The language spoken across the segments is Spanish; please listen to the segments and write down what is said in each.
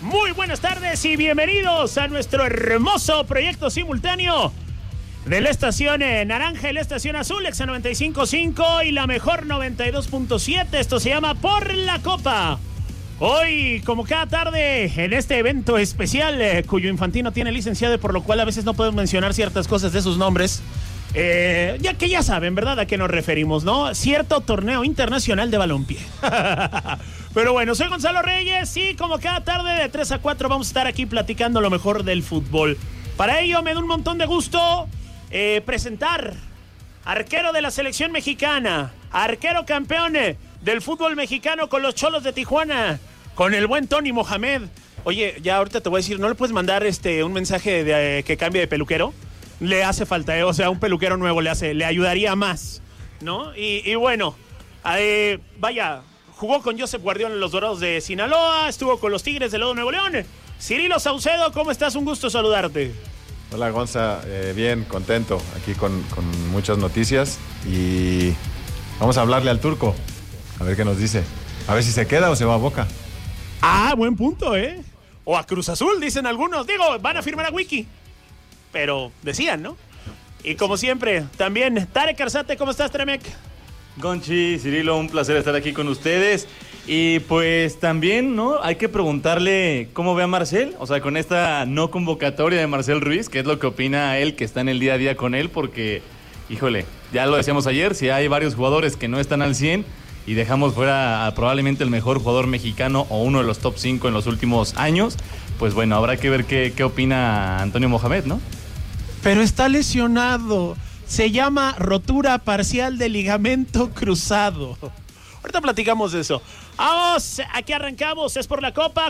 Muy buenas tardes y bienvenidos a nuestro hermoso proyecto simultáneo de la estación naranja y la estación azul, Exa 95.5 y la mejor 92.7. Esto se llama Por la Copa. Hoy, como cada tarde, en este evento especial, cuyo Infantino tiene licenciado y por lo cual a veces no podemos mencionar ciertas cosas de sus nombres. Ya que ya saben, ¿verdad? A qué nos referimos, ¿no? Cierto torneo internacional de balompié. Pero bueno, soy Gonzalo Reyes y como cada tarde de 3 a 4 vamos a estar aquí platicando lo mejor del fútbol. Para ello me da un montón de gusto presentar arquero de la selección mexicana, arquero campeón del fútbol mexicano con los Cholos de Tijuana, con el buen Tony Mohamed. Oye, ya ahorita te voy a decir, ¿no le puedes mandar un mensaje de que cambie de peluquero? Le hace falta, o sea, un peluquero nuevo le ayudaría más, ¿no? Y bueno, vaya, jugó con Josep Guardiola en los Dorados de Sinaloa, estuvo con los Tigres de Lodo Nuevo León. Cirilo Saucedo, ¿cómo estás? Un gusto saludarte. Hola Gonza, bien, contento, aquí con muchas noticias y vamos a hablarle al turco, a ver qué nos dice, a ver si se queda o se va a Boca. Ah, buen punto, o a Cruz Azul, dicen algunos, digo, van a firmar a Wiki. Pero decían, ¿no? Y como siempre, también Tarek Arzate, ¿cómo estás, Tremec? Gonchi, Cirilo, un placer estar aquí con ustedes. Y pues también, ¿no? Hay que preguntarle cómo ve a Marcel, o sea, con esta no convocatoria de Marcel Ruiz, qué es lo que opina él, que está en el día a día con él, porque, híjole, ya lo decíamos ayer, si hay varios jugadores que no están al 100 y dejamos fuera a probablemente el mejor jugador mexicano o uno de los top 5 en los últimos años, pues bueno, habrá que ver qué opina Antonio Mohamed, ¿no? Pero está lesionado. Se llama rotura parcial de ligamento cruzado. Ahorita platicamos de eso. Vamos, aquí arrancamos. Es por la Copa.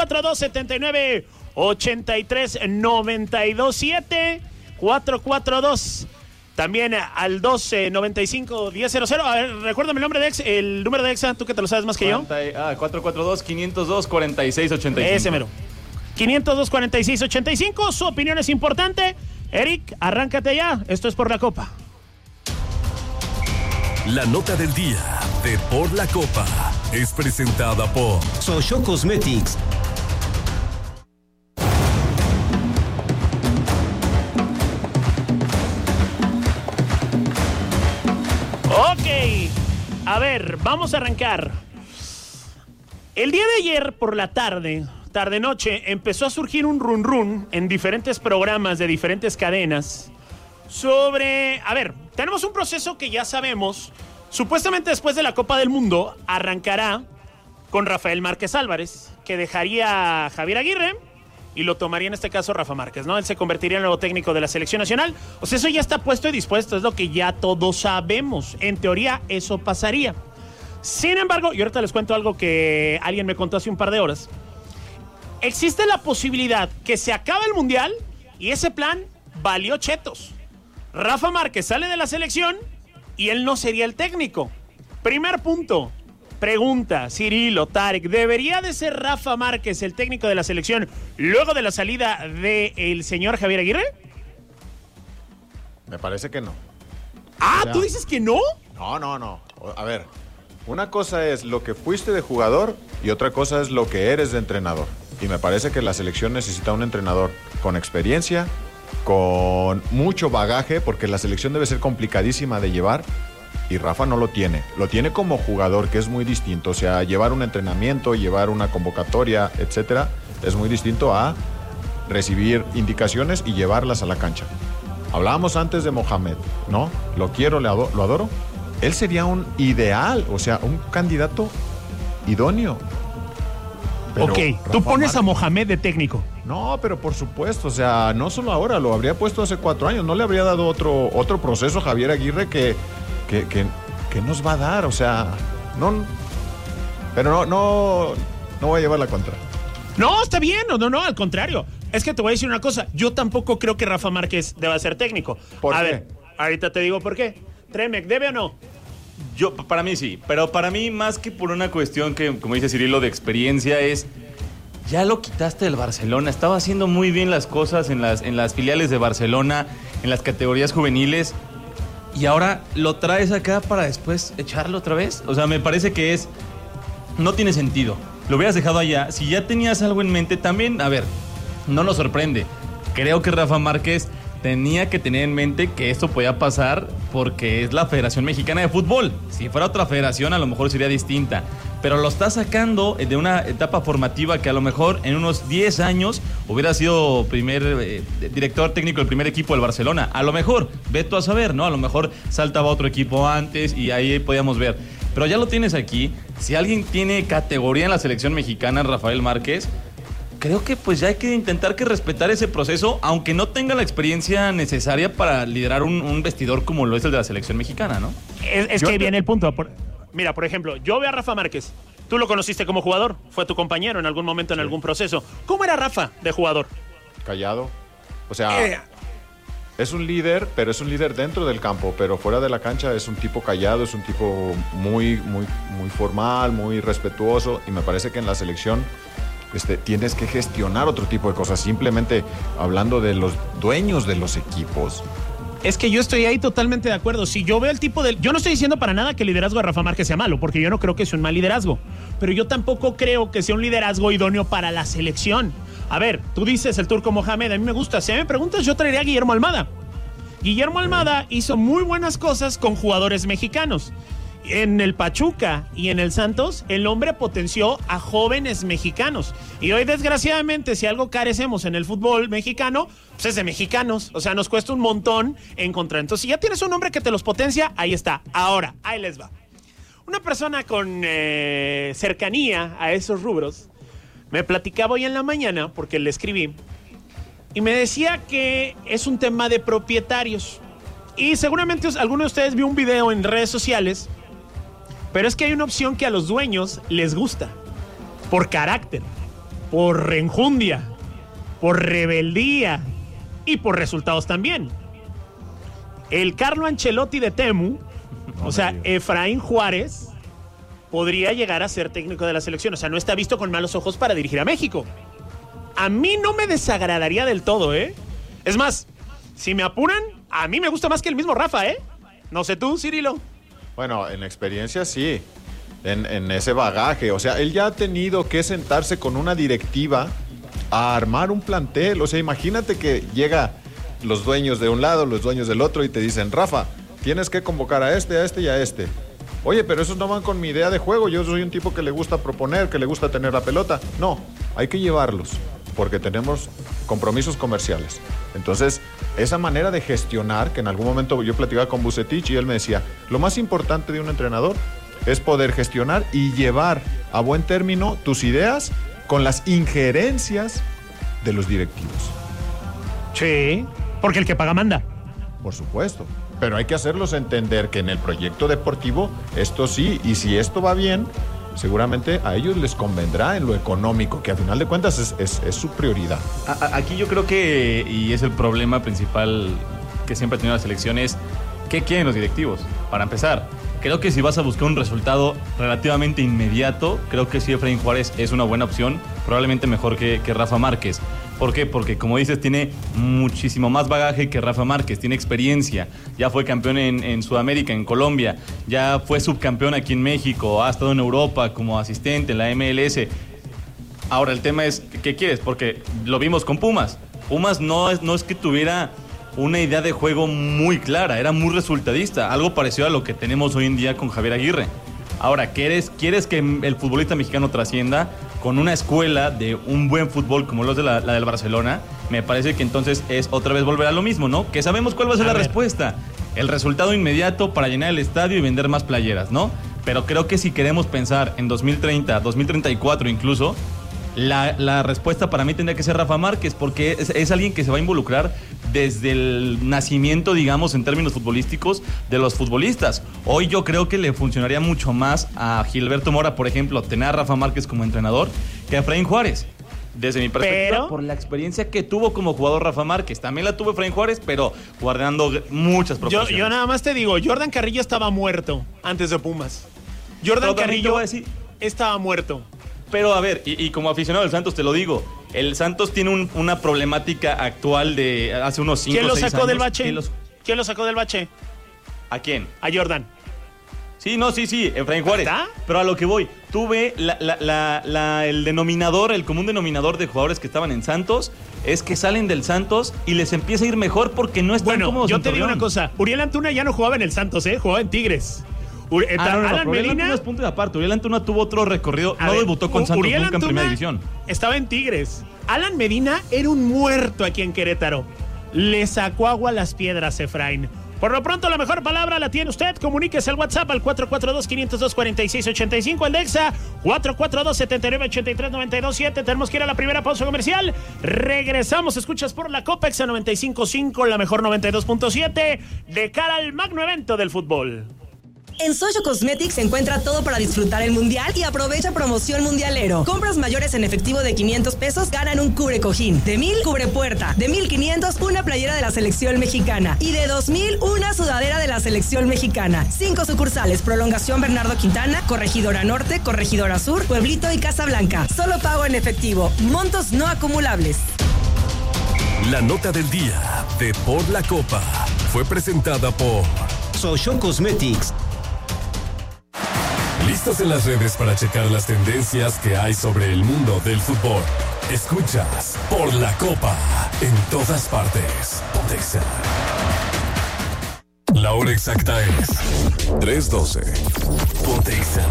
442-79-83-92-7. 442. También al 12-95-10-00. A ver, recuérdame el nombre el número de Exa, tú que te lo sabes más que yo. 442-502-4685. Ese mero. 502-4685. Su opinión es importante. Eric, arráncate ya. Esto es Por la Copa. La nota del día de Por la Copa es presentada por Soyo Cosmetics. Ok, a ver, vamos a arrancar. El día de ayer por la tarde-noche, empezó a surgir un run en diferentes programas de diferentes cadenas sobre... A ver, tenemos un proceso que ya sabemos. Supuestamente después de la Copa del Mundo arrancará con Rafael Márquez Álvarez, que dejaría a Javier Aguirre y lo tomaría en este caso Rafa Márquez, ¿no? Él se convertiría en el nuevo técnico de la selección nacional. O sea, eso ya está puesto y dispuesto, es lo que ya todos sabemos. En teoría, eso pasaría. Sin embargo, y ahorita les cuento algo que alguien me contó hace un par de horas. Existe la posibilidad que se acabe el Mundial y ese plan valió chetos. Rafa Márquez sale de la selección y él no sería el técnico. Primer punto. Pregunta, Cirilo, Tarek, ¿debería de ser Rafa Márquez el técnico de la selección luego de la salida del señor Javier Aguirre? Me parece que no. Ah, o sea, ¿tú dices que no? No. A ver, una cosa es lo que fuiste de jugador y otra cosa es lo que eres de entrenador. Y me parece que la selección necesita un entrenador con experiencia, con mucho bagaje, porque la selección debe ser complicadísima de llevar. Y Rafa no lo tiene. Lo tiene como jugador, que es muy distinto. O sea, llevar un entrenamiento, llevar una convocatoria, etcétera, es muy distinto a recibir indicaciones y llevarlas a la cancha. Hablábamos antes de Mohamed, ¿no? Lo quiero, lo adoro. Él sería un ideal, o sea, un candidato idóneo. Pero ok, tú pones a Mohamed de técnico. No, pero por supuesto, o sea, no solo ahora, lo habría puesto hace 4 años. No le habría dado otro proceso a Javier Aguirre que nos va a dar, o sea, no, pero no voy a llevar la contra. No, está bien, no, al contrario. Es que te voy a decir una cosa, yo tampoco creo que Rafa Márquez deba ser técnico. ¿Por qué? Ver, ahorita te digo por qué. Tremec, ¿debe o no? Para mí sí, pero para mí más que por una cuestión que, como dice Cirilo, de experiencia es... Ya lo quitaste del Barcelona, estaba haciendo muy bien las cosas en las filiales de Barcelona, en las categorías juveniles, y ahora lo traes acá para después echarlo otra vez. O sea, me parece que no tiene sentido. lo hubieras dejado allá. Si ya tenías algo en mente, también, a ver, no nos sorprende. Creo que Rafa Márquez tenía que tener en mente que esto podía pasar porque es la Federación Mexicana de Fútbol. Si fuera otra federación, a lo mejor sería distinta. Pero lo está sacando de una etapa formativa que a lo mejor en unos 10 años hubiera sido primer director técnico del primer equipo del Barcelona. A lo mejor, ve tú a saber, ¿no? A lo mejor saltaba otro equipo antes y ahí podíamos ver. Pero ya lo tienes aquí. Si alguien tiene categoría en la selección mexicana, Rafael Márquez, creo que pues ya hay que intentar que respetar ese proceso, aunque no tenga la experiencia necesaria para liderar un vestidor como lo es el de la selección mexicana, ¿no? Es que viene el punto. Mira, por ejemplo, yo veo a Rafa Márquez. Tú lo conociste como jugador, fue tu compañero en algún momento, en algún proceso. ¿Cómo era Rafa de jugador? Callado. O sea, es un líder, pero es un líder dentro del campo, pero fuera de la cancha es un tipo callado, es un tipo muy formal, muy respetuoso, y me parece que en la selección tienes que gestionar otro tipo de cosas. Simplemente hablando de los dueños de los equipos. Es que yo estoy ahí totalmente de acuerdo. Si yo veo el tipo de... Yo no estoy diciendo para nada que el liderazgo de Rafa Márquez sea malo, porque yo no creo que sea un mal liderazgo. Pero yo tampoco creo que sea un liderazgo idóneo para la selección. A ver, tú dices el Turco Mohamed, a mí me gusta. Si me preguntas, yo traería a Guillermo Almada. Guillermo Almada hizo muy buenas cosas con jugadores mexicanos. En el Pachuca y en el Santos, el hombre potenció a jóvenes mexicanos. Y hoy, desgraciadamente, si algo carecemos en el fútbol mexicano, pues es de mexicanos. O sea, nos cuesta un montón encontrar. Entonces, si ya tienes un hombre que te los potencia, ahí está. Ahora, ahí les va. Una persona con cercanía a esos rubros me platicaba hoy en la mañana, porque le escribí, y me decía que es un tema de propietarios. Y seguramente alguno de ustedes vio un video en redes sociales. Pero es que hay una opción que a los dueños les gusta. Por carácter, por enjundia, por rebeldía y por resultados también. El Carlo Ancelotti de Temu, o sea, Efraín Juárez, podría llegar a ser técnico de la selección. O sea, no está visto con malos ojos para dirigir a México. A mí no me desagradaría del todo, ¿eh? Es más, si me apuran, a mí me gusta más que el mismo Rafa, ¿eh? No sé tú, Cirilo. Bueno, en experiencia sí, en ese bagaje. O sea, él ya ha tenido que sentarse con una directiva a armar un plantel. O sea, imagínate que llega los dueños de un lado, los dueños del otro y te dicen, Rafa, tienes que convocar a este y a este. Oye, pero esos no van con mi idea de juego. Yo soy un tipo que le gusta proponer, que le gusta tener la pelota. No, hay que llevarlos porque tenemos compromisos comerciales. Entonces, esa manera de gestionar, que en algún momento yo platicaba con Vucetich y él me decía, lo más importante de un entrenador es poder gestionar y llevar a buen término tus ideas con las injerencias de los directivos. Sí, porque el que paga manda. Por supuesto, pero hay que hacerlos entender que en el proyecto deportivo esto sí, y si esto va bien, seguramente a ellos les convendrá en lo económico, que a final de cuentas es su prioridad. Aquí yo creo que, y es el problema principal que siempre ha tenido la selección, es ¿qué quieren los directivos? Para empezar, creo que si vas a buscar un resultado relativamente inmediato, creo que sí, Efraín Juárez es una buena opción, probablemente mejor que Rafa Márquez. ¿Por qué? Porque, como dices, tiene muchísimo más bagaje que Rafa Márquez, tiene experiencia, ya fue campeón en Sudamérica, en Colombia, ya fue subcampeón aquí en México, ha estado en Europa como asistente en la MLS. Ahora, el tema es, ¿qué quieres? Porque lo vimos con Pumas. Pumas no es que tuviera una idea de juego muy clara, era muy resultadista, algo parecido a lo que tenemos hoy en día con Javier Aguirre. Ahora, ¿quieres que el futbolista mexicano trascienda con una escuela de un buen fútbol como los de la del Barcelona? Me parece que entonces es otra vez volver a lo mismo, ¿no? Que sabemos cuál va a ser la respuesta. El resultado inmediato para llenar el estadio y vender más playeras, ¿no? Pero creo que si queremos pensar en 2030, 2034 incluso, la respuesta para mí tendría que ser Rafa Márquez, porque es alguien que se va a involucrar desde el nacimiento, digamos, en términos futbolísticos, de los futbolistas. Hoy yo creo que le funcionaría mucho más a Gilberto Mora, por ejemplo, tener a Rafa Márquez como entrenador, que a Efraín Juárez. Desde mi perspectiva, por la experiencia que tuvo como jugador Rafa Márquez. También la tuvo Efraín Juárez, pero guardando muchas proporciones. Yo nada más te digo, Jordan Carrillo estaba muerto antes de Pumas. Jordan Carrillo estaba muerto. Pero a ver, y como aficionado del Santos te lo digo, el Santos tiene una problemática actual de hace unos 5 o 6 años. ¿Quién lo sacó del bache? ¿Quién lo sacó del bache? ¿A quién? A Jordan. Sí, Efraín Juárez. ¿Está? Pero a lo que voy, tuve el denominador, el común denominador de jugadores que estaban en Santos, es que salen del Santos y les empieza a ir mejor porque no están cómodos. Yo te digo una cosa, Uriel Antuna ya no jugaba en el Santos, jugaba en Tigres. Alan Medina... Antuna es punto de aparte. Uriel Antuna tuvo otro recorrido, debutó con Santos Uriel nunca en Primera División. Estaba en Tigres. Alan Medina era un muerto aquí en Querétaro. Le sacó agua a las piedras, Efraín. Por lo pronto, la mejor palabra la tiene usted. Comuníquese al WhatsApp al 442-502-4685, el de EXA, 442-7983-927. Tenemos que ir a la primera pausa comercial. Regresamos, escuchas por la Copa EXA 95.5, la mejor 92.7, de cara al magno evento del fútbol. En Social Cosmetics se encuentra todo para disfrutar el mundial y aprovecha promoción mundialero. Compras mayores en efectivo de 500 pesos ganan un cubre cojín, de 1,000 cubre puerta, de 1,500 una playera de la selección mexicana y de 2,000 una sudadera de la selección mexicana. 5 sucursales: Prolongación Bernardo Quintana, Corregidora Norte, Corregidora Sur, Pueblito y Casablanca. Solo pago en efectivo, montos no acumulables. La nota del día de Por la Copa fue presentada por Social Cosmetics. ¿Listos en las redes para checar las tendencias que hay sobre el mundo del fútbol? Escuchas Por la Copa en todas partes. Pontexa. La hora exacta es 3:12. Pontexa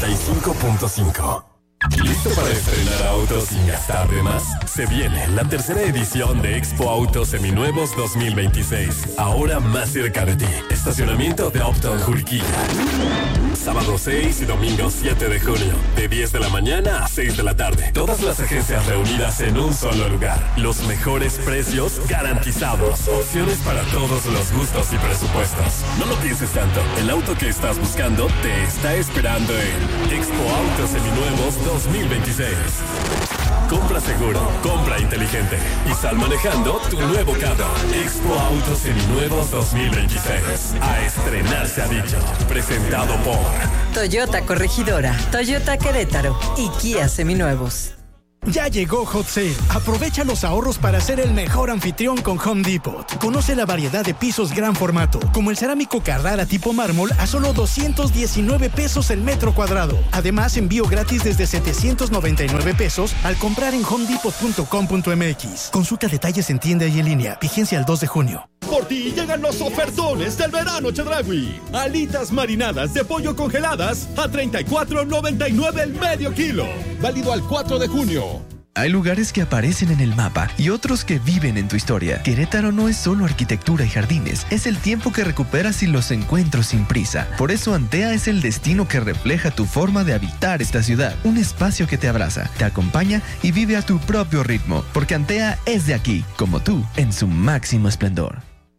95.5. ¿Listo para estrenar autos sin gastar de más? Se viene la tercera edición de Expo Autos Seminuevos 2026. Ahora más cerca de ti. Estacionamiento de Uptown Juriquilla. Sábado 6 y domingo 7 de junio. De 10 de la mañana a 6 de la tarde. Todas las agencias reunidas en un solo lugar. Los mejores precios garantizados. Opciones para todos los gustos y presupuestos. No lo pienses tanto. El auto que estás buscando te está esperando en Expo Autos Seminuevos 2026. Compra seguro, compra inteligente y sal manejando tu nuevo carro. Expo Autos Seminuevos 2026. A estrenarse ha dicho. Presentado por Toyota Corregidora, Toyota Querétaro y Kia Seminuevos. Ya llegó Hot Sale. Aprovecha los ahorros para ser el mejor anfitrión con Home Depot. Conoce la variedad de pisos gran formato, como el cerámico Carrara tipo mármol a solo 219 pesos el metro cuadrado. Además, envío gratis desde 799 pesos al comprar en homedepot.com.mx. Consulta detalles en tienda y en línea. Vigencia al 2 de junio. Por ti llegan los ofertones del verano Chedraui. Alitas marinadas de pollo congeladas a $34.99 el medio kilo. Válido al 4 de junio. Hay lugares que aparecen en el mapa y otros que viven en tu historia. Querétaro no es solo arquitectura y jardines, es el tiempo que recuperas y los encuentros sin prisa. Por eso Antea es el destino que refleja tu forma de habitar esta ciudad. Un espacio que te abraza, te acompaña y vive a tu propio ritmo. Porque Antea es de aquí, como tú, en su máximo esplendor.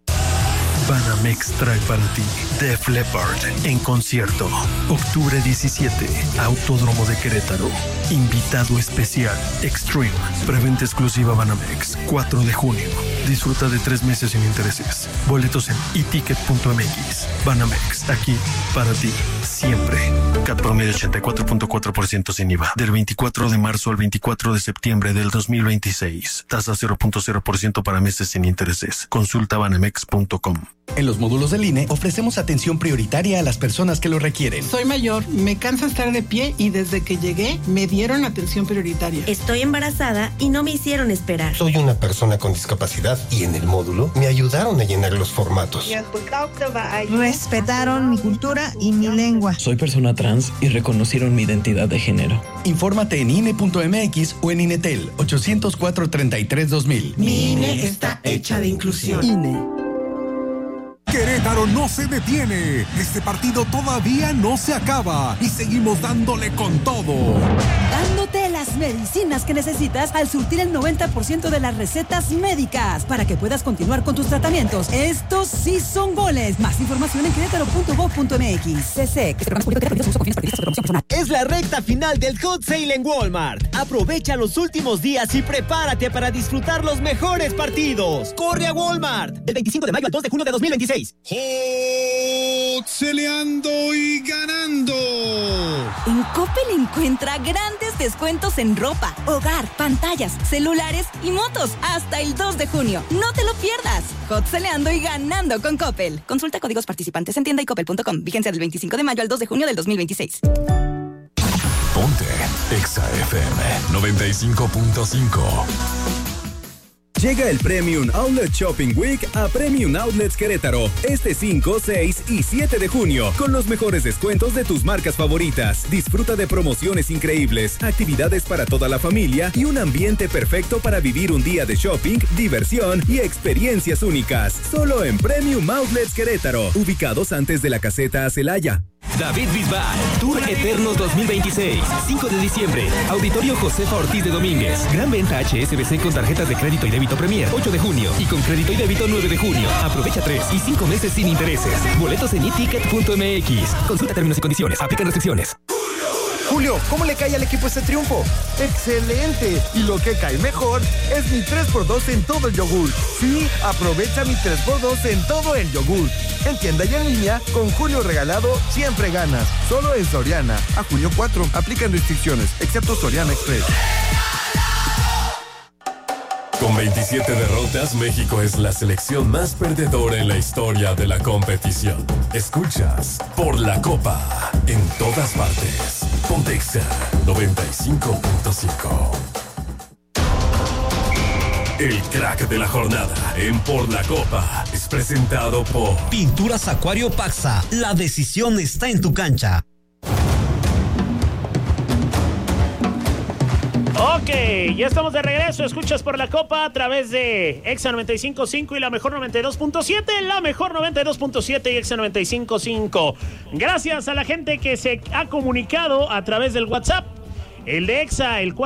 Banamex trae para ti Def Leppard en concierto. Octubre 17, Autódromo de Querétaro. Invitado especial, Extreme. Preventa exclusiva Banamex, 4 de junio. Disfruta de 3 meses sin intereses. Boletos en eticket.mx. Banamex, aquí para ti, siempre. CAT promedio 84.4% sin IVA. Del 24 de marzo al 24 de septiembre del 2026. Tasa 0.0% para meses sin intereses. Consulta banamex.com. En los módulos del INE ofrecemos atención prioritaria a las personas que lo requieren. Soy mayor, me cansa estar de pie y desde que llegué me dieron atención prioritaria. Estoy embarazada y no me hicieron esperar. Soy una persona con discapacidad y en el módulo me ayudaron a llenar los formatos. Respetaron mi cultura y mi lengua. Soy persona trans y reconocieron mi identidad de género. Infórmate en INE.mx o en INETEL 804-33-2000. Mi INE está hecha de inclusión. INE. Querétaro no se detiene. Este partido todavía no se acaba y seguimos dándole con todo. Dándote las medicinas que necesitas al surtir el 90% de las recetas médicas para que puedas continuar con tus tratamientos. Estos sí son goles. Más información en querétaro.gov.mx. CC. Es la recta final del Hot Sale en Walmart. Aprovecha los últimos días y prepárate para disfrutar los mejores partidos. ¡Corre a Walmart! Del 25 de mayo al 2 de junio de 2026. Hot Saleando y ganando. En Coppel encuentra grandes descuentos en ropa, hogar, pantallas, celulares y motos hasta el 2 de junio. No te lo pierdas. Hot-seleando y ganando con Coppel. Consulta códigos participantes en tienda y coppel.com. Vigencia del 25 de mayo al 2 de junio del 2026. Ponte Exa FM 95.5. Llega el Premium Outlet Shopping Week a Premium Outlets Querétaro este 5, 6 y 7 de junio con los mejores descuentos de tus marcas favoritas. Disfruta de promociones increíbles, actividades para toda la familia y un ambiente perfecto para vivir un día de shopping, diversión y experiencias únicas. Solo en Premium Outlets Querétaro, ubicados antes de la caseta a Celaya. David Bisbal, Tour Eternos 2026, 5 de diciembre, Auditorio Josefa Ortiz de Domínguez. Gran venta HSBC con tarjetas de crédito y débito Premier, 8 de junio, y con crédito y débito 9 de junio. Aprovecha 3 y 5 meses sin intereses. Boletos en eticket.mx. Consulta términos y condiciones. Aplican restricciones. Julio, ¿cómo le cae al equipo este triunfo? ¡Excelente! Y lo que cae mejor es mi 3x2 en todo el yogur. Sí, aprovecha mi 3x2 en todo el yogur. En tienda y en línea, con Julio regalado, siempre ganas. Solo en Soriana. A junio 4. Aplican restricciones, excepto Soriana Express. Con 27 derrotas, México es la selección más perdedora en la historia de la competición. Escuchas Por la Copa en todas partes. Ponte Exa 95.5. El crack de la jornada en Por la Copa es presentado por Pinturas Acuario Paxa. La decisión está en tu cancha. Ok, ya estamos de regreso. Escuchas Por la Copa a través de Exa 95.5 y la mejor 92.7, la mejor 92.7 y Exa 95.5. Gracias a la gente que se ha comunicado a través del WhatsApp. El de Exa, el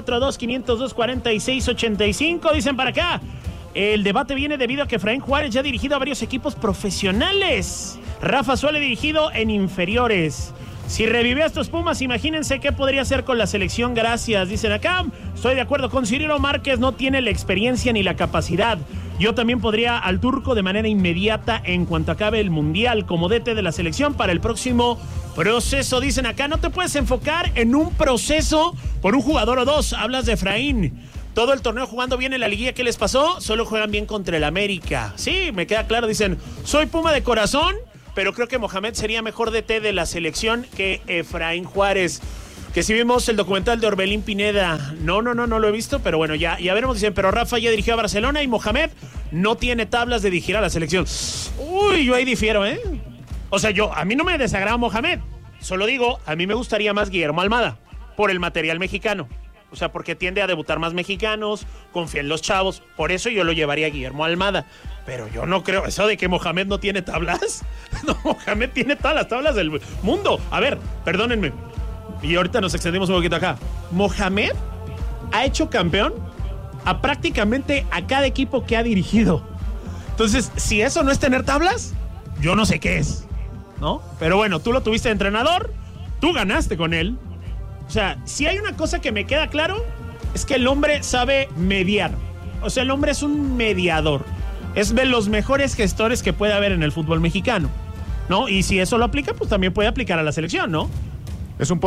442-502-4685. Dicen para acá, el debate viene debido a que Efraín Juárez ya ha dirigido a varios equipos profesionales. Rafa Suárez dirigido en inferiores. Si revive a estos Pumas, imagínense qué podría hacer con la selección. Gracias, dicen acá. Estoy de acuerdo con Cirilo Márquez, no tiene la experiencia ni la capacidad. Yo también podría al turco de manera inmediata en cuanto acabe el Mundial como DT de la selección para el próximo proceso. Dicen acá, no te puedes enfocar en un proceso por un jugador o dos. Hablas de Efraín. Todo el torneo jugando bien en la liguilla, ¿qué les pasó? Solo juegan bien contra el América. Sí, me queda claro, dicen, soy Puma de corazón, pero creo que Mohamed sería mejor DT de la selección que Efraín Juárez. Que si vimos el documental de Orbelín Pineda, no lo he visto, pero bueno, ya veremos. Dicen, pero Rafa ya dirigió a Barcelona y Mohamed no tiene tablas de dirigir a la selección. Uy, yo ahí difiero, ¿eh? O sea, a mí no me desagrada Mohamed. Solo digo, a mí me gustaría más Guillermo Almada por el material mexicano. O sea, porque tiende a debutar más mexicanos, confía en los chavos. Por eso yo lo llevaría a Guillermo Almada. Pero yo no creo eso de que Mohamed no tiene tablas. No, Mohamed tiene todas las tablas del mundo. A ver, perdónenme. Y ahorita nos extendimos un poquito acá. Mohamed ha hecho campeón a prácticamente a cada equipo que ha dirigido. Entonces, si eso no es tener tablas, yo no sé qué es, ¿no? Pero bueno, tú lo tuviste de entrenador, tú ganaste con él. O sea, si hay una cosa que me queda claro, es que el hombre sabe mediar. O sea, el hombre es un mediador. Es de los mejores gestores que puede haber en el fútbol mexicano, ¿no? Y si eso lo aplica, pues también puede aplicar a la selección, ¿no? Es un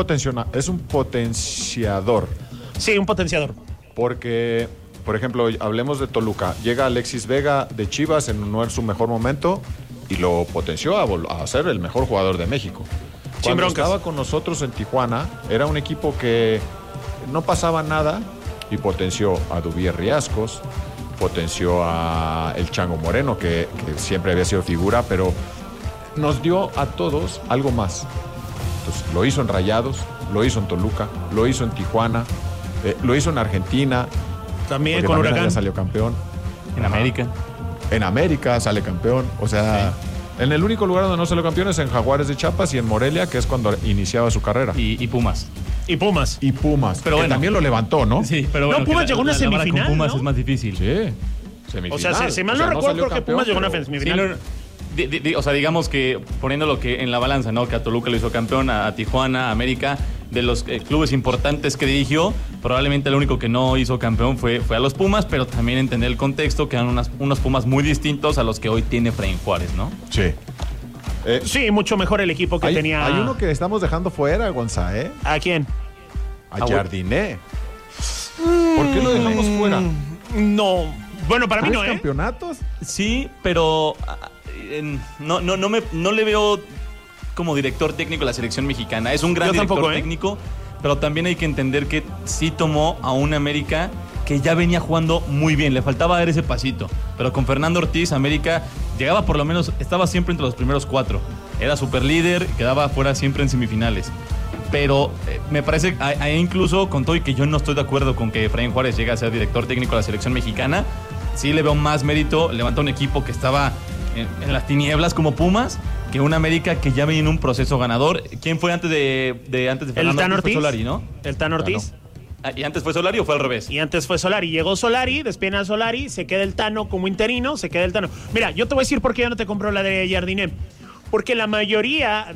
potenciador. Sí, un potenciador. Porque, por ejemplo, hablemos de Toluca. Llega Alexis Vega de Chivas en no es su mejor momento y lo potenció a ser el mejor jugador de México. Cuando estaba con nosotros en Tijuana, era un equipo que no pasaba nada y potenció a Dubier Riascos, potenció a el Chango Moreno, que siempre había sido figura, pero nos dio a todos algo más. Entonces, lo hizo en Rayados, lo hizo en Toluca, lo hizo en Tijuana, lo hizo en Argentina. También con Huracán. Ya salió campeón. En América. En América sale campeón. O sea, sí. En el único lugar donde no salió campeón es en Jaguares de Chiapas y en Morelia, que es cuando iniciaba su carrera. Y Pumas. Y Pumas. Pero bueno, también lo levantó, ¿no? Sí, pero bueno. No, Pumas llegó a una semifinal, con Pumas, ¿no? es más difícil. Sí. Semifinal. O sea, si mal no recuerdo, creo que Pumas llegó a una semifinal. O sea, digamos que poniéndolo que en la balanza, ¿no? Que a Toluca lo hizo campeón, a Tijuana, a América, de los clubes importantes que dirigió, probablemente el único que no hizo campeón fue a los Pumas, pero también entender el contexto, que eran unos Pumas muy distintos a los que hoy tiene Efraín Juárez, ¿no? Sí. Sí, mucho mejor el equipo que tenía. Hay uno que estamos dejando fuera, Gonzá, ¿eh? ¿A quién? A Jardiné. ¿Por qué lo dejamos fuera? No. Bueno, para mí no, campeonatos? Sí, pero no le veo como director técnico de la selección mexicana. Es un gran director técnico, pero también hay que entender que sí tomó a un América que ya venía jugando muy bien. Le faltaba dar ese pasito. Pero con Fernando Ortiz, América llegaba por lo menos, estaba siempre entre los primeros 4. Era super líder, quedaba fuera siempre en semifinales. Pero me parece, incluso con todo y que yo no estoy de acuerdo con que Efraín Juárez llegue a ser director técnico de la selección mexicana, sí le veo más mérito levantar un equipo que estaba en las tinieblas como Pumas, que un América que ya venía en un proceso ganador. ¿Quién fue antes de Fernando? El Tan Ortiz. Fue Solari, ¿no? El Tan Ortiz. ¿Y antes fue Solari o fue al revés? Y antes fue Solari. Llegó Solari, despiden a Solari, se queda el Tano como interino, se queda el Tano. Mira, yo te voy a decir por qué yo no te compro la de Jardiné. Porque la mayoría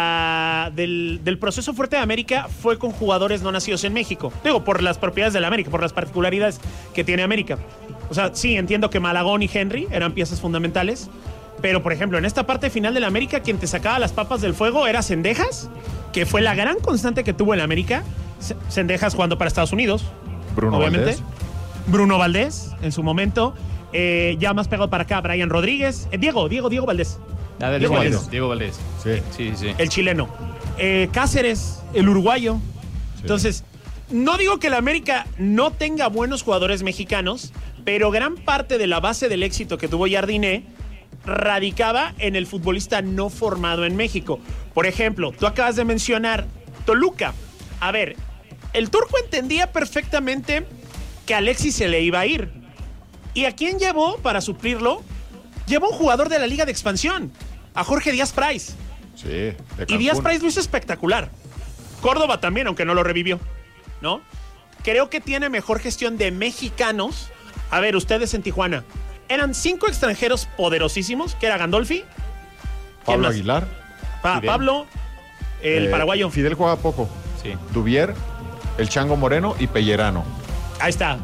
del proceso fuerte de América fue con jugadores no nacidos en México. Digo, por las propiedades de la América, por las particularidades que tiene América. O sea, sí, entiendo que Malagón y Henry eran piezas fundamentales. Pero, por ejemplo, en esta parte final de la América, quien te sacaba las papas del fuego era Cendejas, que fue la gran constante que tuvo en la América. Cendejas jugando para Estados Unidos, Bruno obviamente. Valdés. Bruno Valdés, en su momento. Ya más pegado para acá, Brian Rodríguez. Diego Valdés. Diego Valdés. Sí. El chileno. Cáceres, el uruguayo. Sí. Entonces, no digo que la América no tenga buenos jugadores mexicanos, pero gran parte de la base del éxito que tuvo Jardiné radicaba en el futbolista no formado en México. Por ejemplo, tú acabas de mencionar Toluca. A ver, el turco entendía perfectamente que a Alexis se le iba a ir. ¿Y a quién llevó para suplirlo? Llevó un jugador de la Liga de Expansión, a Jorge Díaz Price. Sí, de Cancún. Y Díaz Price lo hizo espectacular. Córdoba también, aunque no lo revivió, ¿no? Creo que tiene mejor gestión de mexicanos. A ver, ustedes en Tijuana. Eran 5 extranjeros poderosísimos, que era Gandolfi. Pablo Aguilar. Pablo, el paraguayo. Fidel juega poco. Sí. Duvier, el Chango Moreno y Pellerano. Ahí está.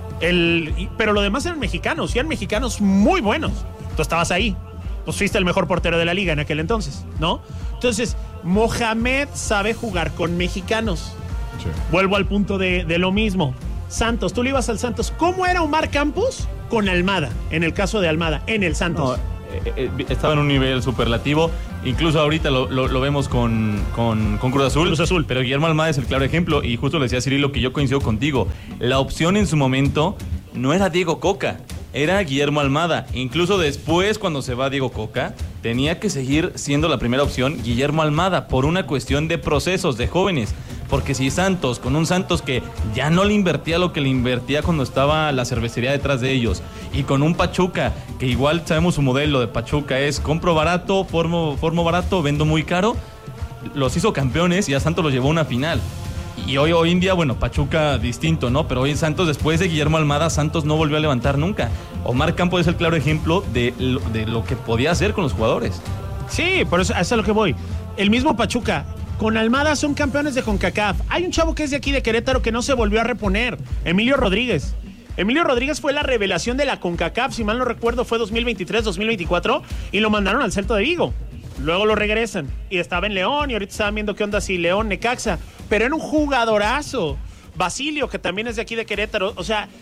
Pero lo demás eran mexicanos, y eran mexicanos muy buenos. Tú estabas ahí. Pues fuiste el mejor portero de la liga en aquel entonces, ¿no? Entonces, Mohamed sabe jugar con mexicanos. Sí. Vuelvo al punto de lo mismo. Santos, tú le ibas al Santos. ¿Cómo era Omar Campos con Almada? En el caso de Almada, en el Santos. Estaba en un nivel superlativo. Incluso ahorita lo vemos con Cruz Azul. Pero Guillermo Almada es el claro ejemplo. Y justo le decía a Cirilo que yo coincido contigo. La opción en su momento no era Diego Coca, era Guillermo Almada. Incluso después, cuando se va Diego Coca, tenía que seguir siendo la primera opción Guillermo Almada por una cuestión de procesos, de jóvenes. Porque si Santos, con un Santos que ya no le invertía lo que le invertía cuando estaba la cervecería detrás de ellos, y con un Pachuca, que igual sabemos su modelo de Pachuca es compro barato, formo barato, vendo muy caro, los hizo campeones y a Santos los llevó a una final. Y hoy en día, bueno, Pachuca distinto, ¿no? Pero hoy en Santos, después de Guillermo Almada, Santos no volvió a levantar nunca. Omar Campos es el claro ejemplo de lo que podía hacer con los jugadores. Sí, por eso es a lo que voy. El mismo Pachuca, con Almada son campeones de CONCACAF. Hay un chavo que es de aquí de Querétaro que no se volvió a reponer, Emilio Rodríguez. Emilio Rodríguez fue la revelación de la CONCACAF, si mal no recuerdo fue 2023-2024, y lo mandaron al Celta de Vigo. Luego lo regresan y estaba en León y ahorita estaban viendo qué onda si León, Necaxa, pero era un jugadorazo. Basilio, que también es de aquí de Querétaro, o sea,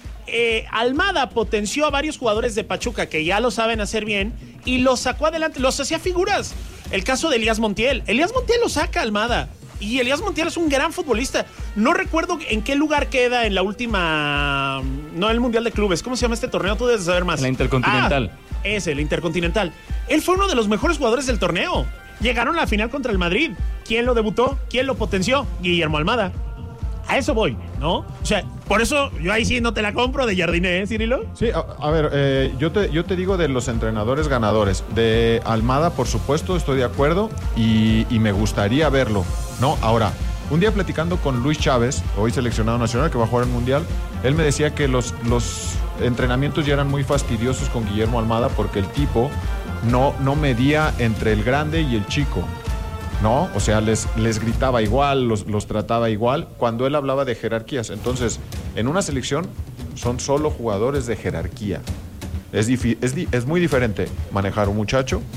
Almada potenció a varios jugadores de Pachuca que ya lo saben hacer bien y los sacó adelante, los hacía figuras. El caso de Elías Montiel lo saca Almada y Elías Montiel es un gran futbolista. No recuerdo en qué lugar queda en la última, no el Mundial de Clubes, ¿cómo se llama este torneo? Tú debes saber más. La Intercontinental. La Intercontinental. Él fue uno de los mejores jugadores del torneo. Llegaron a la final contra el Madrid. ¿Quién lo debutó? ¿Quién lo potenció? Guillermo Almada. A eso voy, ¿no? O sea, por eso yo ahí sí no te la compro de Jardiné, ¿eh, Cirilo? Sí, a ver, yo te digo de los entrenadores ganadores. De Almada, por supuesto, estoy de acuerdo y me gustaría verlo, ¿no? Ahora, un día platicando con Luis Chávez, hoy seleccionado nacional, que va a jugar el Mundial, él me decía que los entrenamientos ya eran muy fastidiosos con Guillermo Almada porque el tipo no medía entre el grande y el chico, ¿no? O sea, les gritaba igual, los trataba igual, cuando él hablaba de jerarquías. Entonces, en una selección son solo jugadores de jerarquía. Es muy diferente manejar un muchacho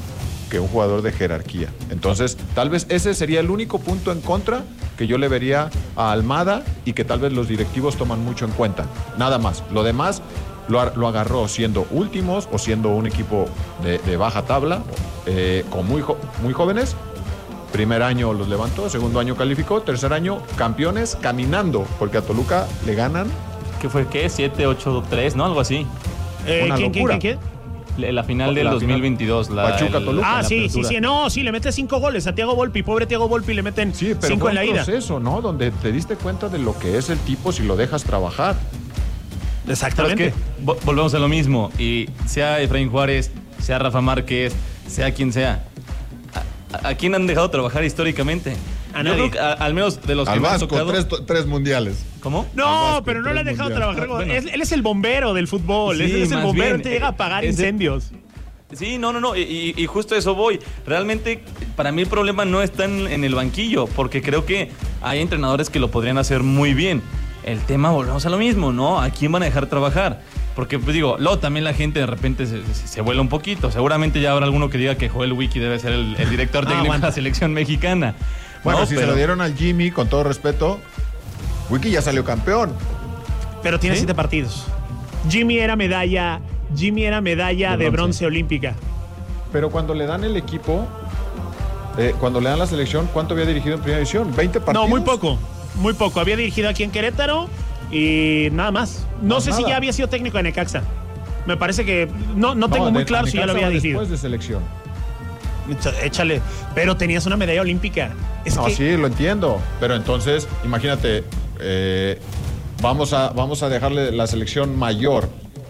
que un jugador de jerarquía. Entonces, tal vez ese sería el único punto en contra que yo le vería a Almada y que tal vez los directivos toman mucho en cuenta. Nada más. Lo demás lo agarró siendo últimos o siendo un equipo de baja tabla, con muy jóvenes. Primer año los levantó, segundo año calificó, tercer año campeones caminando, porque a Toluca le ganan. ¿Qué fue? ¿Qué? 7-8-3, ¿no? Algo así. ¿Quién? La final del 2022. Pachuca-Toluca. Sí. No, sí, le mete 5 goles a Thiago Volpi. Pobre Thiago Volpi, le meten 5 en la ida. Sí, pero fue un proceso, ¿no? Donde te diste cuenta de lo que es el tipo si lo dejas trabajar. Exactamente. Es que volvemos a lo mismo. Y sea Efraín Juárez, sea Rafa Márquez, sea quien sea. ¿A quién han dejado trabajar históricamente? A nadie. Yo creo que, al menos de los al que Vasco, me han tocado. 3 mundiales. ¿Cómo? No, Vasco, pero no le han dejado trabajar. Bueno. Él es el bombero del fútbol. Sí, Él es el bombero bien, que te llega a apagar incendios. Sí, no. Y justo a eso voy. Realmente, para mí el problema no está en el banquillo, porque creo que hay entrenadores que lo podrían hacer muy bien. El tema, volvemos a lo mismo, ¿no? ¿A quién van a dejar trabajar? Porque, pues digo, luego también la gente de repente se vuela un poquito. Seguramente ya habrá alguno que diga que Joel Wiki debe ser el director técnico de la selección mexicana. Bueno, no, si se lo dieron al Jimmy, con todo respeto, Wiki ya salió campeón. Pero tiene 7 partidos. Jimmy era medalla de bronce olímpica. Pero cuando le dan el equipo, cuando le dan la selección, ¿cuánto había dirigido en primera división? ¿20 partidos? No, muy poco. Había dirigido aquí en Querétaro y nada más. No sé si ya había sido técnico de Necaxa. Me parece que no tengo muy claro si ya lo había dirigido. Después de selección. Échale. Pero tenías una medalla olímpica. Sí, lo entiendo. Pero entonces, imagínate, vamos a dejarle la selección mayor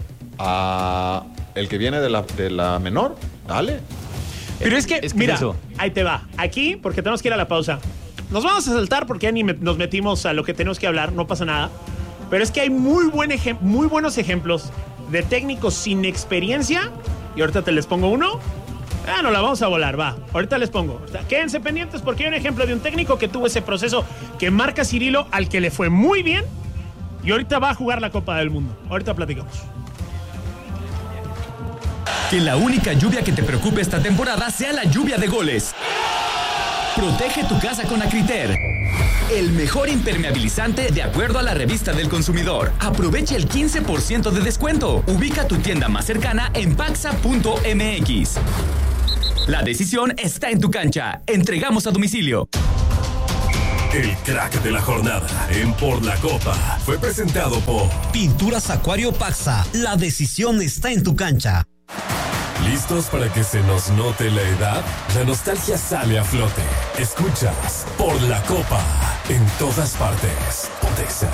a el que viene de la menor. Dale. Pero es que mira, ahí te va. Aquí, porque tenemos que ir a la pausa. Nos vamos a saltar porque ya ni nos metimos a lo que tenemos que hablar, no pasa nada. Pero es que hay muy buenos ejemplos de técnicos sin experiencia. Y ahorita te les pongo uno. No la vamos a volar, va. Ahorita les pongo. Quédense pendientes porque hay un ejemplo de un técnico que tuvo ese proceso que marca Cirilo, al que le fue muy bien. Y ahorita va a jugar la Copa del Mundo. Ahorita platicamos. Que la única lluvia que te preocupe esta temporada sea la lluvia de goles. Protege tu casa con Acriter, el mejor impermeabilizante de acuerdo a la revista del consumidor. Aprovecha el 15% de descuento. Ubica tu tienda más cercana en paxa.mx. La decisión está en tu cancha. Entregamos a domicilio. El crack de la jornada en Por la Copa fue presentado por Pinturas Acuario Paxa. La decisión está en tu cancha. ¿Listos para que se nos note la edad? La nostalgia sale a flote. Escuchas Por la Copa en todas partes. Pontexa.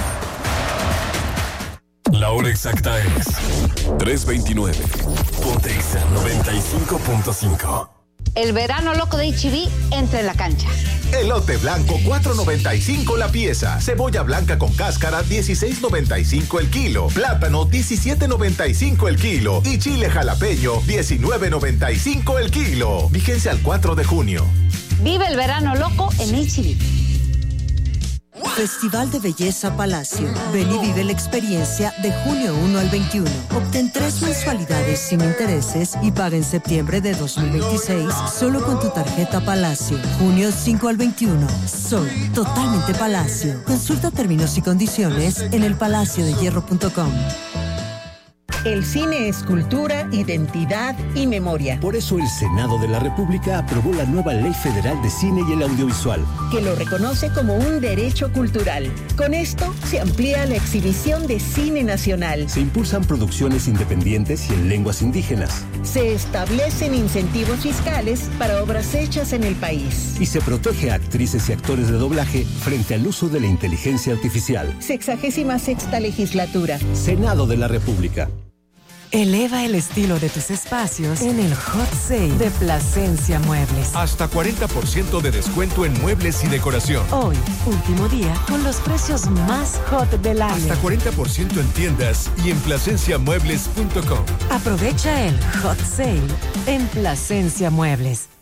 La hora exacta es 3:29. Pontexa 95.5. El verano loco de H-E-B entra en la cancha. Elote blanco, $4.95 la pieza. Cebolla blanca con cáscara, $16.95 el kilo. Plátano, $17.95 el kilo. Y chile jalapeño, $19.95 el kilo. Vigencia al 4 de junio. Vive el verano loco en H-E-B. Festival de Belleza Palacio. Ven y vive la experiencia de junio 1 al 21. Obtén 3 mensualidades sin intereses y paga en septiembre de 2026 solo con tu tarjeta Palacio. Junio 5 al 21. Soy totalmente Palacio. Consulta términos y condiciones en elpalaciodehierro.com. El cine es cultura, identidad y memoria. Por eso el Senado de la República aprobó la nueva Ley Federal de Cine y el Audiovisual, que lo reconoce como un derecho cultural. Con esto se amplía la exhibición de cine nacional. Se impulsan producciones independientes y en lenguas indígenas. Se establecen incentivos fiscales para obras hechas en el país. Y se protege a actrices y actores de doblaje frente al uso de la inteligencia artificial. 66ª legislatura. Senado de la República. Eleva el estilo de tus espacios en el Hot Sale de Plasencia Muebles. Hasta 40% de descuento en muebles y decoración. Hoy, último día, con los precios más hot del año. Hasta 40% en tiendas y en plasenciamuebles.com. Aprovecha el Hot Sale en Plasencia Muebles.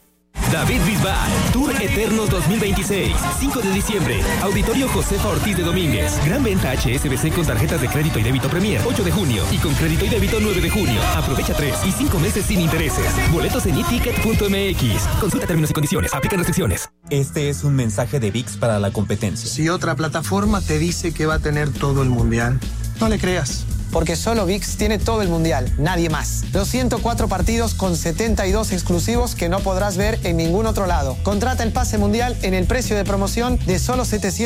David Bisbal, Tour Eternos 2026, 5 de diciembre, Auditorio Josefa Ortiz de Domínguez. Gran venta HSBC con tarjetas de crédito y débito Premier, 8 de junio. Y con crédito y débito 9 de junio. Aprovecha 3 y 5 meses sin intereses. Boletos en eticket.mx. Consulta términos y condiciones. Aplican restricciones. Este es un mensaje de ViX para la competencia. Si otra plataforma te dice que va a tener todo el mundial, no le creas. Porque solo ViX tiene todo el mundial, nadie más. Los 104 partidos con 72 exclusivos que no podrás ver en ningún otro lado. Contrata el pase mundial en el precio de promoción de solo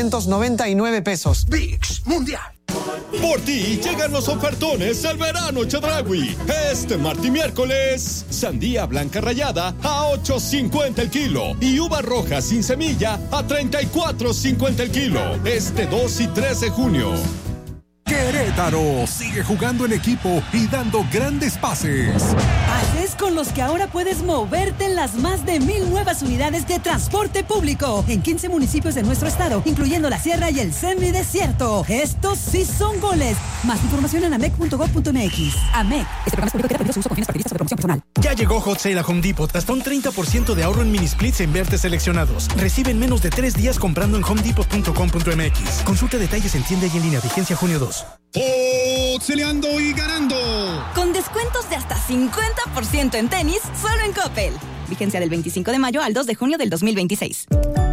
799 pesos. ViX Mundial. Por ti llegan los ofertones del verano Chedraui. Este martes y miércoles, sandía blanca rallada a $8.50 el kilo y uva roja sin semilla a $34.50 el kilo. Este 2 y 3 de junio. Querétaro sigue jugando en equipo y dando grandes pases. Pases con los que ahora puedes moverte en las más de 1,000 nuevas unidades de transporte público en 15 municipios de nuestro estado, incluyendo la Sierra y el semidesierto. Estos sí son goles. Más información en amec.gov.mx. AMEC. Este programa es público que te su uso con fines partidistas o de promoción personal. Ya llegó Hot Sale a Home Depot. Hasta un 30% de ahorro en mini splits en vertes seleccionados. Recibe en menos de 3 días comprando en homedepot.com.mx. Consulta detalles en tienda y en línea. Vigencia junio 2. ¡Oxeleando y ganando! Con descuentos de hasta 50% en tenis, solo en Coppel. Vigencia del 25 de mayo al 2 de junio del 2026.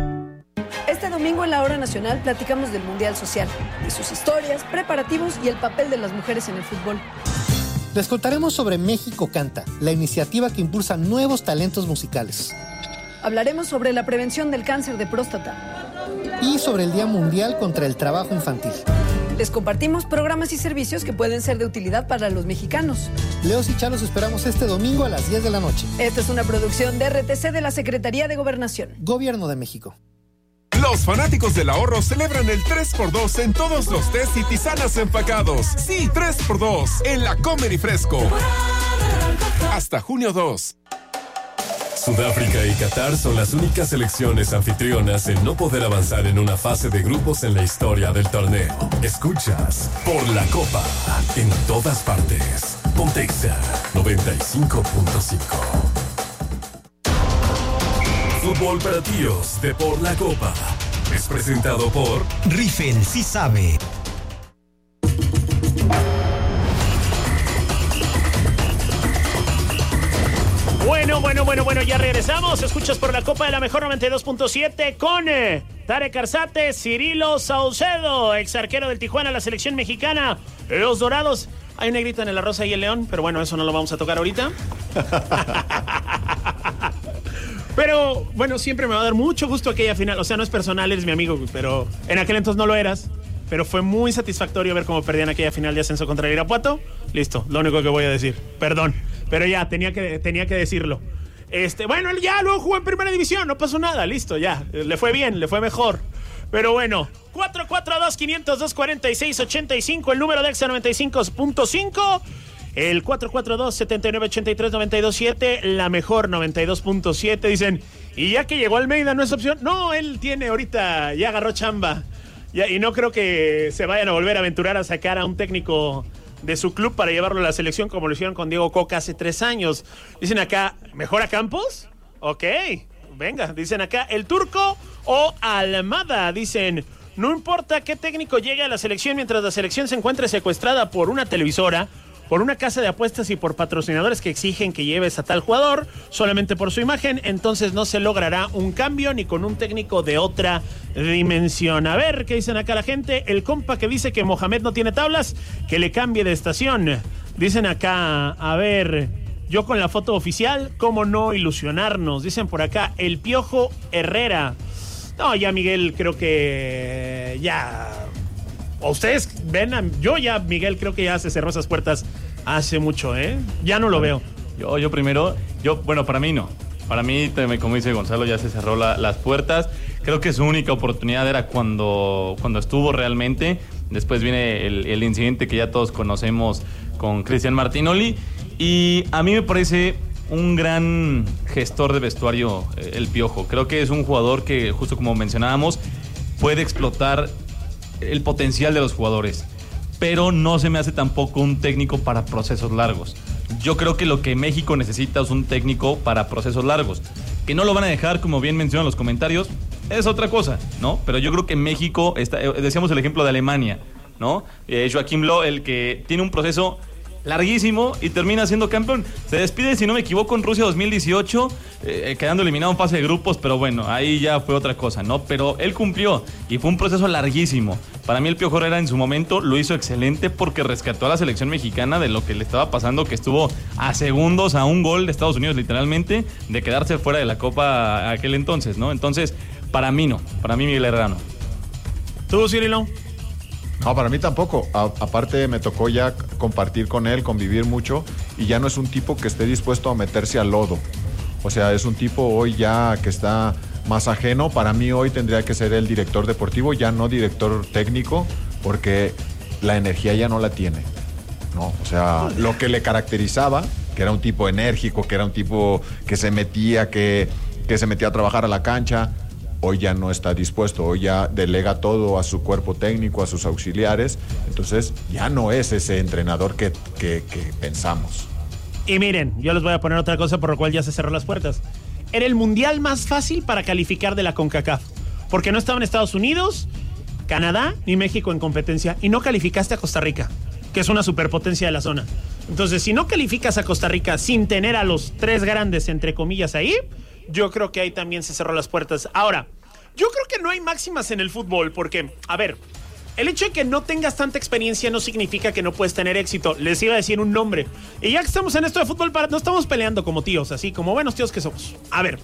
Este domingo en la Hora Nacional platicamos del Mundial Social, de sus historias, preparativos y el papel de las mujeres en el fútbol. Les contaremos sobre México Canta, la iniciativa que impulsa nuevos talentos musicales. Hablaremos sobre la prevención del cáncer de próstata. Y sobre el Día Mundial contra el Trabajo Infantil. Les compartimos programas y servicios que pueden ser de utilidad para los mexicanos. Leos y Chalos esperamos este domingo a las 10 de la noche. Esta es una producción de RTC de la Secretaría de Gobernación. Gobierno de México. Los fanáticos del ahorro celebran el 3x2 en todos los tés y tisanas empacados. Sí, 3x2 en la Comer y Fresco. Hasta junio 2. Sudáfrica y Qatar son las únicas selecciones anfitrionas en no poder avanzar en una fase de grupos en la historia del torneo. Escuchas Por la Copa en todas partes. Pontexa 95.5. Fútbol para tíos de Por la Copa es presentado por Rifen sí sabe. Bueno, ya regresamos. Escuchas Por la Copa de la Mejor 92.7 con Tarek Arzate, Cirilo Saucedo, ex arquero del Tijuana, la selección mexicana, los Dorados. Hay un negrito en el Arroz y el León, pero bueno, eso no lo vamos a tocar ahorita. Pero bueno, siempre me va a dar mucho gusto aquella final. O sea, no es personal, eres mi amigo, pero en aquel entonces no lo eras. Pero fue muy satisfactorio ver cómo perdían aquella final de ascenso contra el Irapuato. Listo, lo único que voy a decir. Perdón, pero ya, tenía que decirlo. Bueno, él ya luego jugó en primera división, no pasó nada, listo, ya. Le fue bien, le fue mejor. Pero bueno, 442-502-4685, el número de Exa 95.5. El 442-7983-927, la Mejor 92.7. Dicen, y ya que llegó Almeida, ¿no es opción? No, él tiene ahorita, ya agarró chamba. Y no creo que se vayan a volver a aventurar a sacar a un técnico de su club para llevarlo a la selección como lo hicieron con Diego Coca hace 3 años. Dicen acá, ¿mejor a Campos? Ok, venga, dicen acá, ¿el Turco o Almada? Dicen, no importa qué técnico llegue a la selección mientras la selección se encuentre secuestrada por una televisora, por una casa de apuestas y por patrocinadores que exigen que lleves a tal jugador solamente por su imagen, entonces no se logrará un cambio ni con un técnico de otra dimensión. A ver, ¿qué dicen acá la gente? El compa que dice que Mohamed no tiene tablas, que le cambie de estación. Dicen acá, a ver, yo con la foto oficial, ¿cómo no ilusionarnos? Dicen por acá, el Piojo Herrera. No, ya Miguel, creo que ya... ¿O ustedes ven? Miguel, creo que ya se cerró esas puertas hace mucho, ¿eh? Ya no lo veo. Yo primero, bueno, para mí no. Para mí, como dice Gonzalo, ya se cerró las puertas. Creo que su única oportunidad era cuando estuvo realmente. Después viene el incidente que ya todos conocemos con Cristian Martinoli. Y a mí me parece un gran gestor de vestuario el Piojo. Creo que es un jugador que, justo como mencionábamos, puede explotar el potencial de los jugadores, pero no se me hace tampoco un técnico para procesos largos. Yo creo que lo que México necesita es un técnico para procesos largos. Que no lo van a dejar, como bien mencionan los comentarios, es otra cosa, ¿no? Pero yo creo que México, decíamos el ejemplo de Alemania, ¿no? Joachim Löw, el que tiene un proceso larguísimo y termina siendo campeón. Se despide, si no me equivoco, en Rusia 2018, quedando eliminado en fase de grupos, pero bueno, ahí ya fue otra cosa, ¿no? Pero él cumplió y fue un proceso larguísimo. Para mí el Piojo Herrera en su momento lo hizo excelente porque rescató a la selección mexicana de lo que le estaba pasando, que estuvo a segundos, a un gol de Estados Unidos literalmente, de quedarse fuera de la Copa aquel entonces, ¿no? Entonces, para mí no, para mí Miguel Herrera no. ¿Tú, Cirilo? No, para mí tampoco. Aparte me tocó ya compartir con él, convivir mucho, y ya no es un tipo que esté dispuesto a meterse al lodo. O sea, es un tipo hoy ya que está más ajeno. Para mí hoy tendría que ser el director deportivo, ya no director técnico, porque la energía ya no la tiene, ¿no? O sea, lo que le caracterizaba, que era un tipo enérgico, que era un tipo que se metía, que se metía a trabajar a la cancha, hoy ya no está dispuesto, hoy ya delega todo a su cuerpo técnico, a sus auxiliares, entonces ya no es ese entrenador que pensamos. Y miren, yo les voy a poner otra cosa por lo cual ya se cerró las puertas. Era el mundial más fácil para calificar de la CONCACAF, porque no estaban Estados Unidos, Canadá ni México en competencia, y no calificaste a Costa Rica, que es una superpotencia de la zona. Entonces, si no calificas a Costa Rica sin tener a los tres grandes, entre comillas, ahí, yo creo que ahí también se cerró las puertas. Ahora, yo creo que no hay máximas en el fútbol porque, a ver, el hecho de que no tengas tanta experiencia no significa que no puedes tener éxito. Les iba a decir un nombre. Y ya que estamos en esto de fútbol, no estamos peleando como tíos, así como buenos tíos que somos. A ver,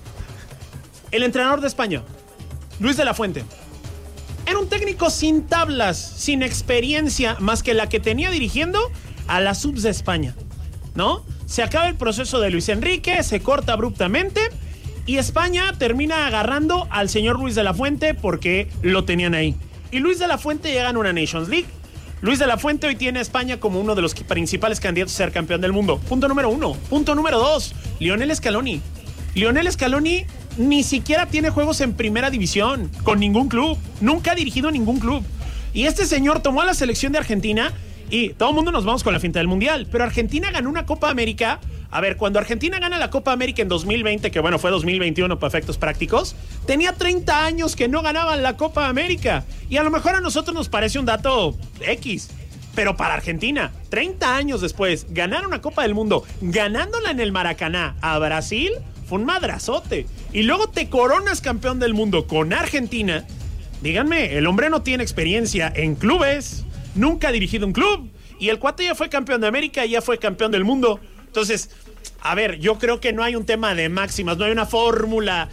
el entrenador de España, Luis de la Fuente, era un técnico sin tablas, sin experiencia, más que la que tenía dirigiendo a las subs de España, ¿no? Se acaba el proceso de Luis Enrique, se corta abruptamente y España termina agarrando al señor Luis de la Fuente porque lo tenían ahí. Y Luis de la Fuente llega a una Nations League. Luis de la Fuente hoy tiene a España como uno de los principales candidatos a ser campeón del mundo. Punto número 1. Punto número 2. Lionel Scaloni. Lionel Scaloni ni siquiera tiene juegos en primera división con ningún club. Nunca ha dirigido a ningún club. Y este señor tomó a la selección de Argentina y todo el mundo nos vamos con la finta del Mundial. Pero Argentina ganó una Copa América. A ver, cuando Argentina gana la Copa América en 2020, que bueno, fue 2021 para efectos prácticos, tenía 30 años que no ganaban la Copa América. Y a lo mejor a nosotros nos parece un dato X. Pero para Argentina, 30 años después, ganar una Copa del Mundo, ganándola en el Maracaná a Brasil, fue un madrazote. Y luego te coronas campeón del mundo con Argentina. Díganme, el hombre no tiene experiencia en clubes, nunca ha dirigido un club. Y el cuate ya fue campeón de América y ya fue campeón del mundo. Entonces, a ver, yo creo que no hay un tema de máximas, no hay una fórmula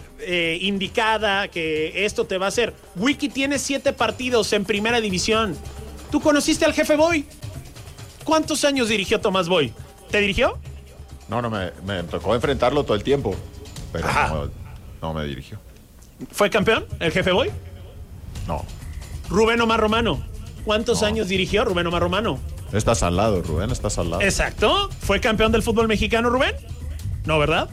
indicada que esto te va a hacer. Wiki tiene 7 partidos en primera división. ¿Tú conociste al jefe Boy? ¿Cuántos años dirigió Tomás Boy? ¿Te dirigió? No, me tocó enfrentarlo todo el tiempo, pero no me dirigió. ¿Fue campeón el jefe Boy? No. Rubén Omar Romano. ¿Cuántos años dirigió Rubén Omar Romano? Estás al lado, Rubén, estás al lado. Exacto. ¿Fue campeón del fútbol mexicano, Rubén? No, ¿verdad?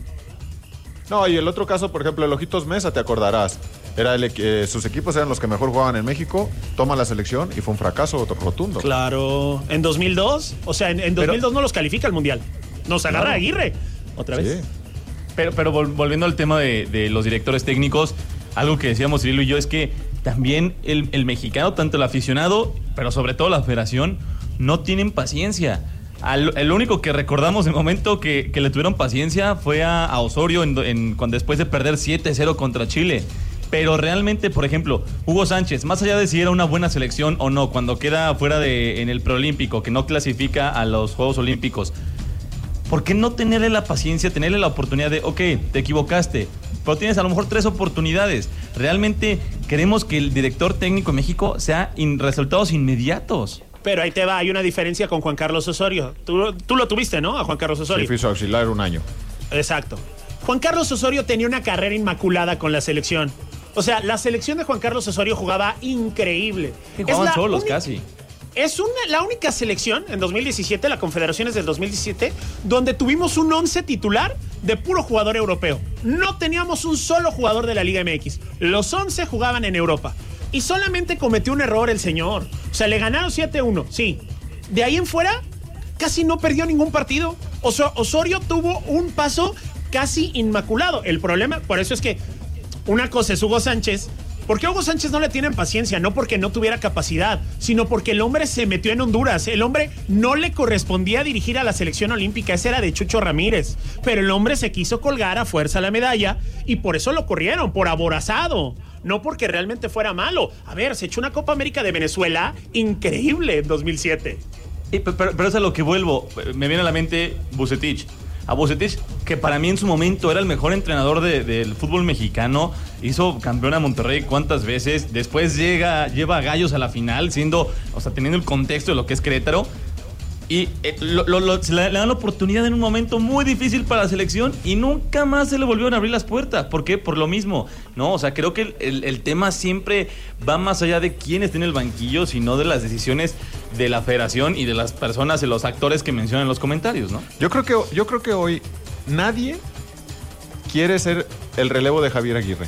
No, y el otro caso, por ejemplo, el Ojitos Mesa, te acordarás. Era sus equipos eran los que mejor jugaban en México, toma la selección y fue un fracaso rotundo. Claro. ¿En 2002? O sea, en 2002 no los califica el Mundial. Nos agarra Aguirre. Otra vez. Sí. Pero volviendo al tema de los directores técnicos, algo que decíamos Cirilo y yo es que también el mexicano, tanto el aficionado, pero sobre todo la federación, no tienen paciencia. El único que recordamos el momento que le tuvieron paciencia fue a Osorio cuando después de perder 7-0 contra Chile. Pero realmente, por ejemplo, Hugo Sánchez, más allá de si era una buena selección o no, cuando queda fuera en el preolímpico, que no clasifica a los Juegos Olímpicos, ¿por qué no tenerle la paciencia, tenerle la oportunidad de, ok, te equivocaste, pero tienes a lo mejor 3 oportunidades? Realmente queremos que el director técnico en México sea resultados inmediatos. Pero ahí te va, hay una diferencia con Juan Carlos Osorio. Tú lo tuviste, ¿no? A Juan Carlos Osorio. Sí, fui su auxiliar un año. Exacto. Juan Carlos Osorio tenía una carrera inmaculada con la selección. O sea, la selección de Juan Carlos Osorio jugaba increíble. Y jugaban solos casi. Es la única selección en 2017, la Confederaciones del 2017, donde tuvimos un 11 titular de puro jugador europeo. No teníamos un solo jugador de la Liga MX. Los 11 jugaban en Europa. Y solamente cometió un error el señor. O sea, le ganaron 7-1, sí. De ahí en fuera, casi no perdió ningún partido. Osorio tuvo un paso casi inmaculado. El problema, por eso es que una cosa es Hugo Sánchez. ¿Por qué a Hugo Sánchez no le tienen paciencia? No porque no tuviera capacidad, sino porque el hombre se metió en Honduras. El hombre no le correspondía dirigir a la selección olímpica, ese era de Chucho Ramírez. Pero el hombre se quiso colgar a fuerza la medalla y por eso lo corrieron, por aborazado. No porque realmente fuera malo. A ver, se echó una Copa América de Venezuela increíble en 2007. Pero es a lo que vuelvo. Me viene a la mente Vucetich. A Vucetich, que para mí en su momento era el mejor entrenador del fútbol mexicano, hizo campeón a Monterrey cuántas veces, después lleva a Gallos a la final, teniendo el contexto de lo que es Querétaro, y le dan la oportunidad en un momento muy difícil para la selección y nunca más se le volvieron a abrir las puertas. ¿Por qué? Por lo mismo, ¿no? O sea, creo que el tema siempre va más allá de quién está en el banquillo, sino de las decisiones de la federación y de las personas y los actores que mencionan en los comentarios, ¿no? Yo creo que hoy nadie quiere ser el relevo de Javier Aguirre.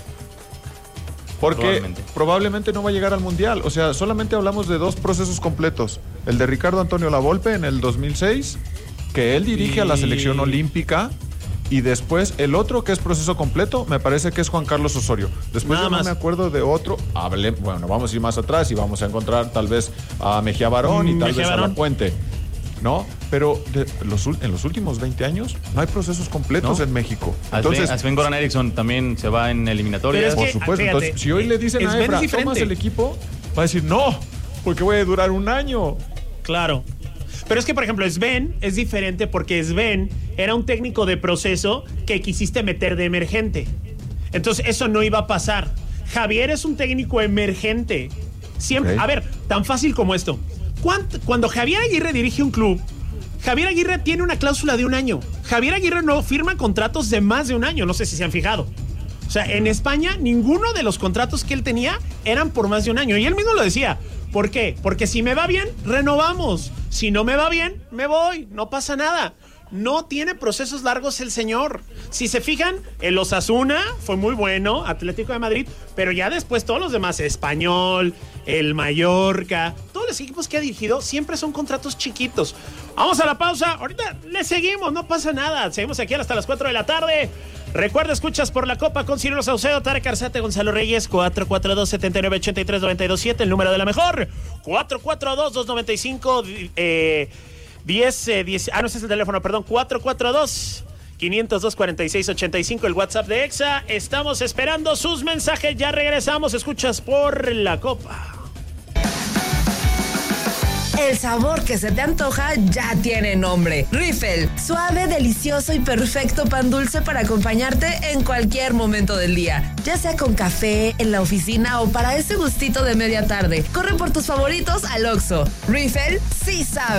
Porque probablemente no va a llegar al Mundial. O sea, solamente hablamos de 2 procesos completos. El de Ricardo Antonio Lavolpe en el 2006, que él dirige a la selección olímpica. Y después el otro que es proceso completo, me parece que es Juan Carlos Osorio. Después yo no me acuerdo de otro. Bueno, vamos a ir más atrás y vamos a encontrar tal vez a Mejía Barón y tal vez a La Puente. ¿No? Pero en los últimos 20 años no hay procesos completos en México. Entonces, a Sven-Goran Eriksson también se va en eliminatorias. Por supuesto. Fíjate, entonces, si hoy le dicen a Efra, tomas el equipo, va a decir, no, porque voy a durar un año. Claro. Pero es que, por ejemplo, Sven es diferente porque Sven era un técnico de proceso que quisiste meter de emergente. Entonces, eso no iba a pasar. Javier es un técnico emergente. Siempre. Okay. A ver, tan fácil como esto. Cuando Javier Aguirre dirige un club, Javier Aguirre tiene una cláusula de 1 año. Javier Aguirre no firma contratos de más de 1 año. No sé si se han fijado. O sea, en España, ninguno de los contratos que él tenía eran por más de 1 año. Y él mismo lo decía. ¿Por qué? Porque si me va bien, renovamos. Si no me va bien, me voy. No pasa nada. No tiene procesos largos el señor. Si se fijan, el Osasuna fue muy bueno, Atlético de Madrid, pero ya después todos los demás, Español, el Mallorca, todos los equipos que ha dirigido siempre son contratos chiquitos. Vamos a la pausa, ahorita le seguimos, no pasa nada. Seguimos aquí hasta las 4 de la tarde. Recuerda, escuchas Por la Copa con Cirilo Saucedo, Tarek Arzate, Gonzalo Reyes, 442-79-83-227, el número de la mejor, 442-295, 10, ese es el teléfono, perdón, 442-502-4685, el WhatsApp de EXA. Estamos esperando sus mensajes, ya regresamos, escuchas Por la Copa. El sabor que se te antoja ya tiene nombre. Riffel, suave, delicioso y perfecto pan dulce para acompañarte en cualquier momento del día. Ya sea con café, en la oficina o para ese gustito de media tarde. Corre por tus favoritos al Oxxo. Riffel sí sabe.